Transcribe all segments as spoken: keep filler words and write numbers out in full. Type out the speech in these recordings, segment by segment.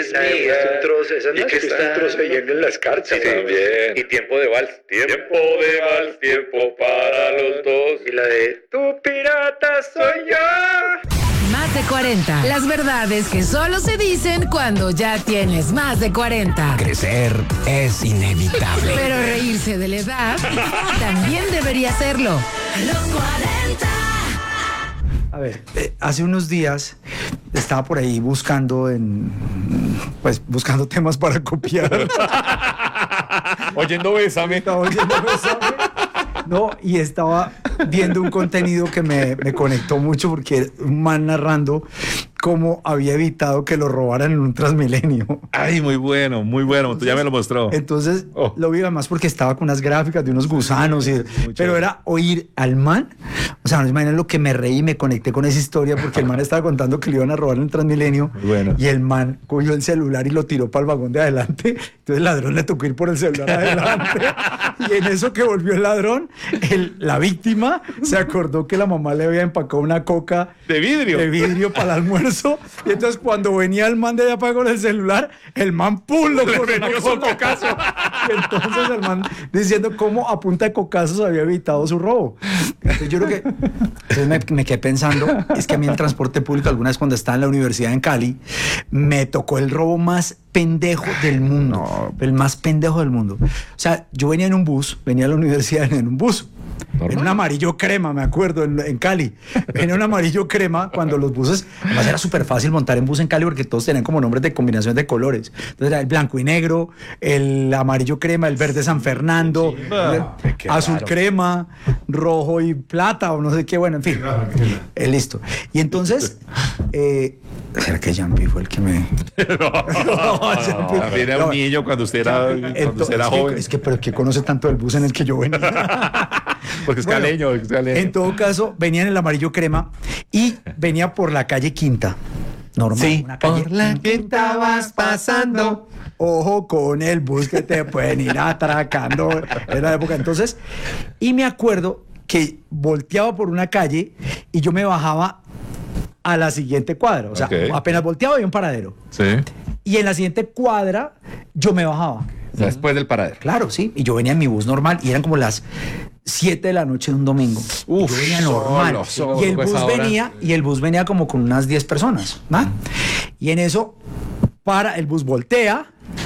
es la de mía. un trozo, esa no Y es que que está está un trozo yendo en las cartas. Sí, también. Y tiempo de vals. Tiempo de vals, tiempo para los dos. Y la de tu pirata soy yo. Más de cuarenta. Las verdades que solo se dicen cuando ya tienes más de cuarenta. Crecer es inevitable. Pero reírse de la edad también debería serlo. Los cuarenta. A ver, eh, hace unos días estaba por ahí buscando en, pues buscando temas para copiar. Oyendo Bésame. Estaba oyendo Bésame. No, y estaba viendo un contenido que me, me conectó mucho porque era un man narrando cómo había evitado que lo robaran en un Transmilenio. Ay, muy bueno, muy bueno. Entonces, tú ya me lo mostró. Entonces Oh. lo vi además porque estaba con unas gráficas de unos gusanos, y, pero chévere. era oír al man. O sea, no se imaginan lo que me reí y me conecté con esa historia porque el man estaba contando que le iban a robar en el Transmilenio. Muy bueno. Y el man cogió el celular y lo tiró para el vagón de adelante. Entonces el ladrón le tocó ir por el celular adelante. Y en eso que volvió el ladrón, el, la víctima se acordó que la mamá le había empacado una coca De vidrio. de vidrio para el almuerzo. Y entonces cuando venía el man de allá para con el celular, el man ¡pum! Lo Le corrió metió con su la- cocazo. Y entonces el man diciendo cómo a punta de cocazos había evitado su robo. Entonces yo creo que entonces me, me quedé pensando, es que a mí en transporte público alguna vez cuando estaba en la universidad en Cali, me tocó el robo más pendejo del mundo. El más pendejo del mundo. O sea, yo venía en un bus, venía a la universidad en un bus. Normal. En un amarillo crema, me acuerdo, en, en Cali. Venía un amarillo crema cuando los buses... Además era súper fácil montar en bus en Cali porque todos tenían como nombres de combinación de colores. Entonces era el blanco y negro, el amarillo crema, el verde San Fernando, el Qué azul raro. crema, rojo y plata o no sé qué, bueno, en fin. Eh, listo. Y entonces... Eh, ¿será que Jampi fue el que me...? No, Jampi- También era no, un niño cuando usted era, cuando entonces, usted era es que- joven. Es que, pero que conoce tanto del bus en el que yo venía. Porque es Bueno, caleño, es caleño. En todo caso, venía en el amarillo crema y venía por la calle Quinta. Normal. Sí, una calle por la Quinta vas pasando. Ojo con el bus que te pueden ir atracando. Era la época. Entonces, y me acuerdo que volteaba por una calle y yo me bajaba a la siguiente cuadra. O sea, Ok. apenas volteaba había un paradero. Sí. Y en la siguiente cuadra yo me bajaba. O sea, después del paradero. Claro, sí. Y yo venía en mi bus normal y eran como las siete de la noche de un domingo. Uf, yo venía normal. solo, solo, y el pues bus ahora. venía, y el bus venía como con unas diez personas. ¿Va? Y en eso, para, el bus voltea,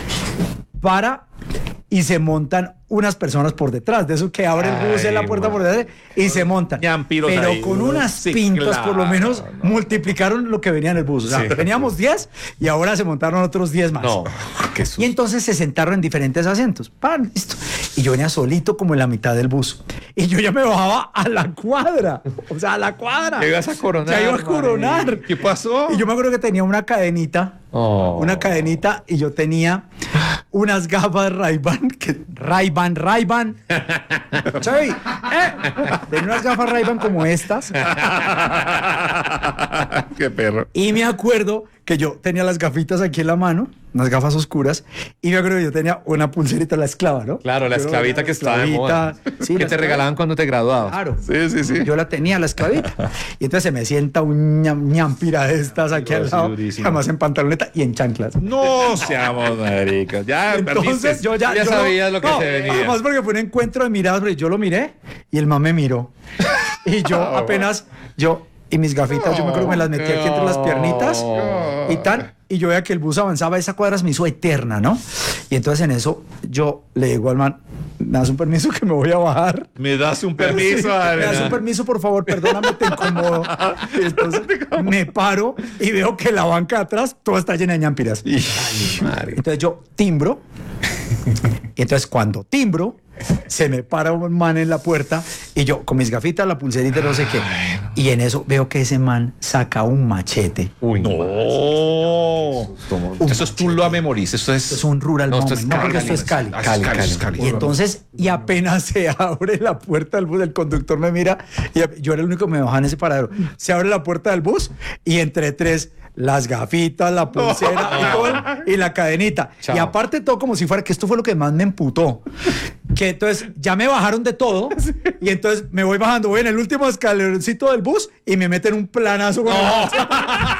para, y se montan unas personas por detrás. De eso que abre el bus en la Ay, puerta por detrás y se montan. Ñampiros Pero ahí. con unas Sí, pintas, por lo claro, menos, no. multiplicaron lo que venía en el bus. O sea, Sí. teníamos diez y ahora se montaron otros diez más. No, qué susto. Y entonces se sentaron en diferentes asientos. ¡Pam! Listo. Y yo venía solito como en la mitad del bus. Y yo ya me bajaba a la cuadra. O sea, a la cuadra. Ya ibas a coronar, Ya iba a coronar. marica. ¿Qué pasó? Y yo me acuerdo que tenía una cadenita. Oh. Una cadenita y yo tenía unas gafas Ray-Ban. que- Ray-Ban, Ray-Ban. Chavi, ¿eh? Tenía unas gafas Ray-Ban como estas. Qué perro. Y me acuerdo que yo tenía las gafitas aquí en la mano, unas gafas oscuras, y me acuerdo que yo tenía una pulserita, la esclava, ¿no? Claro, la Yo- esclavita que estaba de moda. esclavita, sí, que la te esclavita. regalaban cuando te graduabas. Claro. Sí, sí, sí. Yo la tenía, la esclavita. Y entonces se me sienta un ñam, ñampira de estas aquí al sí, lado, durísimo. jamás en pantaloneta y en chanclas. No seamos maricas. Ya, Entonces perdiste. yo ya, ya yo sabías lo que no, se venía. Además porque fue un encuentro de miradas, porque yo lo miré y el man me miró. Y yo apenas, yo y mis gafitas, yo me acuerdo que me las metí aquí entre las piernitas y tan, y yo veía que el bus avanzaba, esa cuadra se me hizo eterna, ¿no? Y entonces en eso yo le digo al man, ¿me das un permiso que me voy a bajar? Me das un permiso, Sí, me das Adriana? un permiso, por favor, perdóname, te incomodo. Y entonces me paro y veo que la banca de atrás toda está llena de ñampiras. Entonces yo timbro. Y entonces cuando timbro, se me para un man en la puerta y yo con mis gafitas, la pulserita, no sé qué. Y en eso veo que ese man saca un machete. Uy, No. Eso es tú lo memorices. Eso es, Es un rural No, esto moment, es no, Cali, porque esto es Cali. Cali, Cali, Cali, Cali. Y entonces, y apenas se abre la puerta del bus, el conductor me mira, y yo era el único que me bajaba en ese paradero. Se abre la puerta del bus y entre tres, las gafitas, la pulsera y, todo el- y la cadenita. Chao. Y aparte todo como si fuera, que esto fue lo que más me emputó. Que entonces ya me bajaron de todo y entonces me voy bajando, voy en el último escaloncito del bus y me meten un planazo con la-